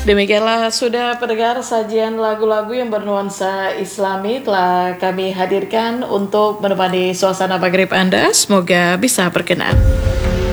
Demikianlah sudah pendengar sajian lagu-lagu yang bernuansa Islami telah kami hadirkan untuk menemani suasana maghrib Anda. Semoga bisa berkenan.